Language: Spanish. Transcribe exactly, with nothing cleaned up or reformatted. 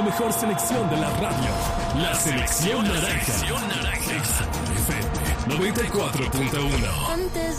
mejor selección de la radio. La Selección Naranja. F M noventa y cuatro punto uno. Antes